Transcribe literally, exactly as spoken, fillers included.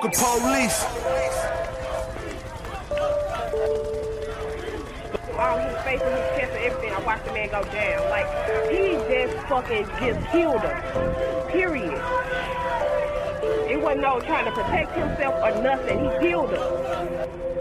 the police. All his face and his chest and everything, I watched the man go down. Like, he just fucking just killed him. Period. It wasn't no trying to protect himself or nothing. He killed him.